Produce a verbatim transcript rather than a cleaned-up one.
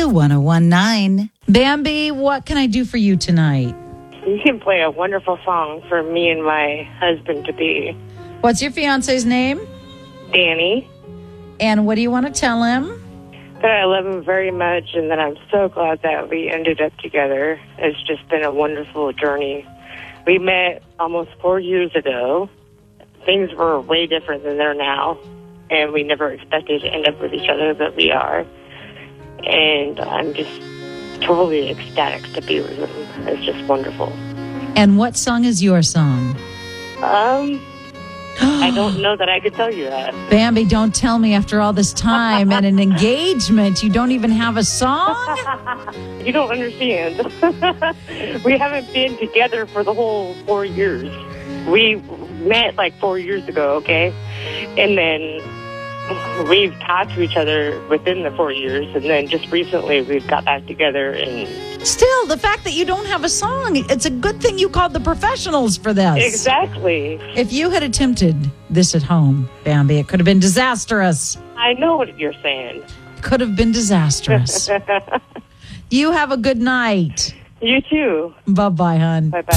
one oh one point nine. Bambi, what can I do for you tonight? You can play a wonderful song for me and my husband-to-be. What's your fiance's name? Danny. And what do you want to tell him? That I love him very much and that I'm so glad that we ended up together. It's just been a wonderful journey. We met almost four years ago. Things were way different than they're now, and we never expected to end up with each other, but we are. And I'm just totally ecstatic to be with him. It's just wonderful. And what song is your song? Um... I don't know that I could tell you that. Bambi, don't tell me after all this time and an engagement, you don't even have a song? You don't understand. We haven't been together for the whole four years. We met like four years ago, okay? And then we've talked to each other within the four years. And then just recently we've got back together. And still, the fact that you don't have a song, it's a good thing you called the professionals for this. Exactly. If you had attempted this at home, Bambi, it could have been disastrous. I know what you're saying. Could have been disastrous. You have a good night. You too. Bye-bye, hon. Bye-bye.